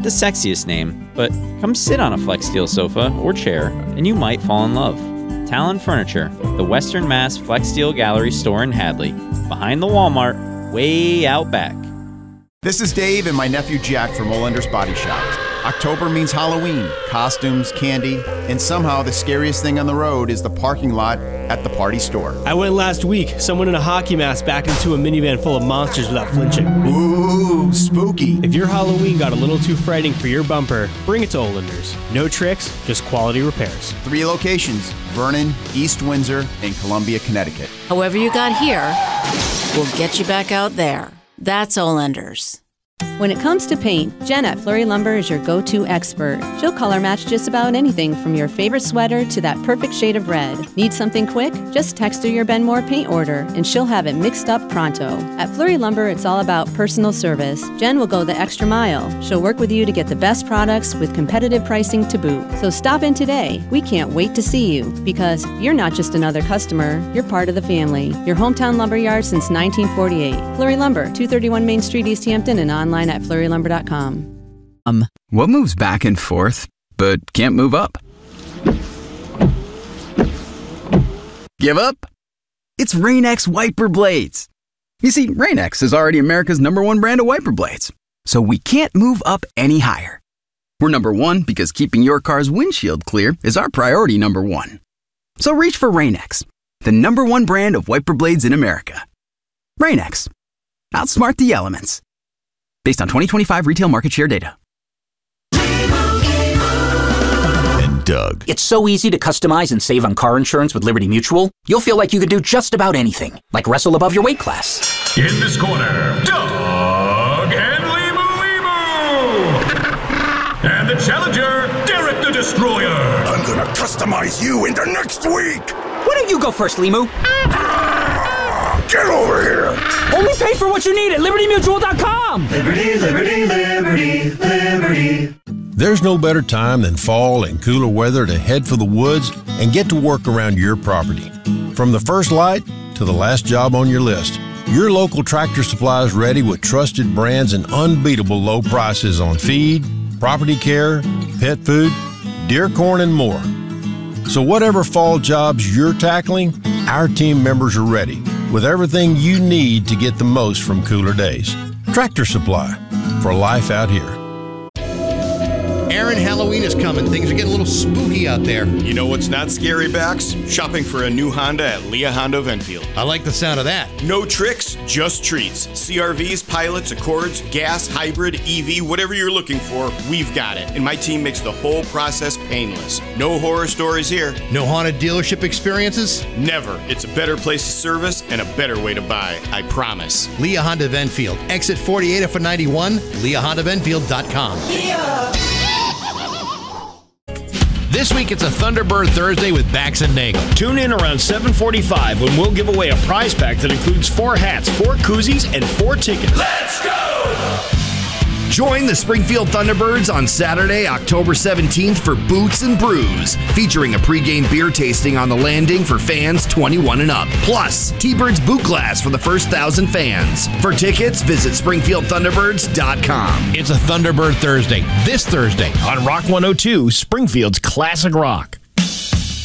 the sexiest name, but come sit on a FlexSteel sofa or chair and you might fall in love. Talon Furniture, the Western Mass FlexSteel Gallery store in Hadley, behind the Walmart, way out back. This is Dave and my nephew Jack from Olender's Body Shop. October means Halloween, costumes, candy, and somehow the scariest thing on the road is the parking lot at the party store. I went last week. Someone in a hockey mask backed into a minivan full of monsters without flinching. Ooh, spooky. If your Halloween got a little too frightening for your bumper, bring it to Olender's. No tricks, just quality repairs. 3 locations, Vernon, East Windsor, and Columbia, Connecticut. However you got here, we'll get you back out there. That's Olender's. When it comes to paint, Jen at Fleury Lumber is your go-to expert. She'll color match just about anything from your favorite sweater to that perfect shade of red. Need something quick? Just text her your Ben Moore paint order and she'll have it mixed up pronto. At Fleury Lumber, it's all about personal service. Jen will go the extra mile. She'll work with you to get the best products with competitive pricing to boot. So stop in today. We can't wait to see you because you're not just another customer, you're part of the family. Your hometown lumberyard since 1948. Fleury Lumber, 231 Main Street, East Hampton, and online at FleuryLumber.com. What moves back and forth, but can't move up? Give up? It's Rain-X wiper blades. You see, Rain-X is already America's #1 brand of wiper blades, so we can't move up any higher. We're #1 because keeping your car's windshield clear is our priority #1. So reach for Rain-X, the #1 brand of wiper blades in America. Rain-X. Outsmart the elements. Based on 2025 retail market share data. And Doug. It's so easy to customize and save on car insurance with Liberty Mutual. You'll feel like you could do just about anything, like wrestle above your weight class. In this corner, Doug and Limu. And the challenger, Derek the Destroyer. I'm gonna customize you into next week. Why don't you go first, Limu? Get over here! Only pay for what you need at LibertyMutual.com! Liberty, liberty, liberty, liberty. There's no better time than fall and cooler weather to head for the woods and get to work around your property. From the first light to the last job on your list, your local Tractor Supply is ready with trusted brands and unbeatable low prices on feed, property care, pet food, deer corn, and more. So whatever fall jobs you're tackling, our team members are ready with everything you need to get the most from cooler days. Tractor Supply, for life out here. Aaron, Halloween is coming. Things are getting a little spooky out there. You know what's not scary, Bax? Shopping for a new Honda at Leah Honda of Enfield. I like the sound of that. No tricks, just treats. CRVs, pilots, Accords, gas, hybrid, EV, whatever you're looking for, we've got it. And my team makes the whole process painless. No horror stories here. No haunted dealership experiences? Never. It's a better place to service and a better way to buy. I promise. Leah Honda of Enfield. Exit 48 off of 91, LeahHondaOfEnfield.com. Leah! This week, it's a Thunderbird Thursday with Bax and Nagel. Tune in around 7:45 when we'll give away a prize pack that includes 4 hats, 4 koozies, and 4 tickets. Let's go! Join the Springfield Thunderbirds on Saturday, October 17th for Boots and Brews, featuring a pregame beer tasting on the landing for fans 21 and up. Plus, T-Birds Boot Glass for the first 1,000 fans. For tickets, visit SpringfieldThunderbirds.com. It's a Thunderbird Thursday, this Thursday on Rock 102, Springfield's Classic Rock.